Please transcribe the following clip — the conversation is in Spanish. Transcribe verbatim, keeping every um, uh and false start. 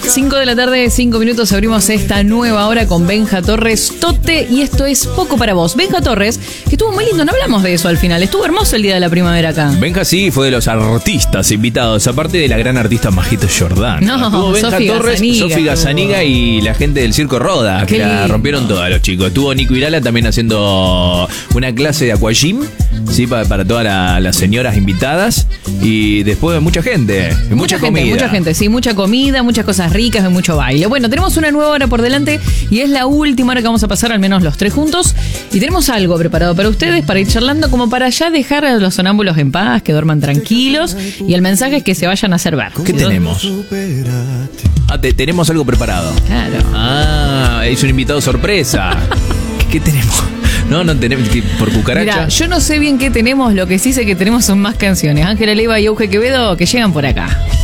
cinco de la tarde, cinco minutos, abrimos esta nueva hora con Benja Torres, Tote, y esto es Poco para Vos. Benja Torres, que estuvo muy lindo, no hablamos de eso al final, estuvo hermoso el día de la primavera acá. Benja sí, fue de los artistas invitados, aparte de la gran artista Majito Jordán. No, estuvo Benja Sofi Torres, Gazzaniga, Sofi Gazzaniga y la gente del Circo Roda, Qué que la lindo. rompieron todas los chicos. Estuvo Nico Irala también haciendo una clase de aquagym, sí, para, para todas la, las señoras invitadas, y después mucha gente, mucha, Mucha gente, comida. mucha gente, sí, mucha comida, muchas cosas ricas y mucho baile. Bueno, tenemos una nueva hora por delante y es la última hora que vamos a pasar al menos los tres juntos. Y tenemos algo preparado para ustedes, para ir charlando, como para ya dejar a los sonámbulos en paz, que duerman tranquilos. Y el mensaje es que se vayan a hacer ver. ¿Qué tenemos? Ah, te, tenemos algo preparado. Claro. Ah, es un invitado sorpresa. ¿Qué, qué tenemos? No, no tenemos, que por cucaracha. Mira, yo no sé bien qué tenemos, lo que sí sé que tenemos son más canciones. Ángela Leiva y Euge Quevedo que llegan por acá.